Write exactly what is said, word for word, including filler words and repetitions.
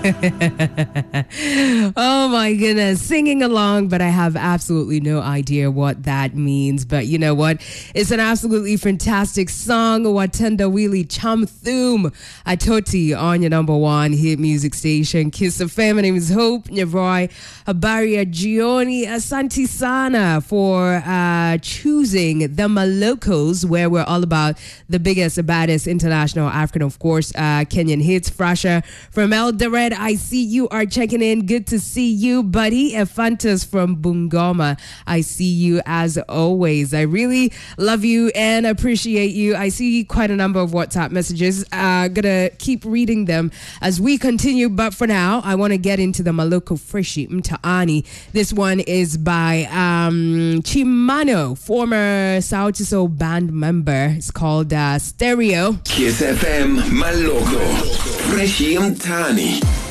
Oh my goodness, singing along, but I have absolutely no idea what that means. But you know what? It's an absolutely fantastic song. Watenda Wheelie Chum Thum Atoti on your number one hit music station. Kiss the Fam. My name is Hope Nyavroy Abaria Gioni. Asante Sana for uh, choosing the Malocos, where we're all about the biggest, the baddest international African, of course, uh, Kenyan hits. Frasha from Eldoret, I see you are checking in. Good to see you, buddy. Efantas from Bungoma, I see you as always. I really love you and appreciate you. I see quite a number of WhatsApp messages. Uh, gonna keep reading them as we continue, but for now, I want to get into the Maloko Freshi Mtaani. This one is by um, Chimano, former Sauti Sol band member. It's called uh, Stereo. Kiss F M Maloko Freshi Mtaani.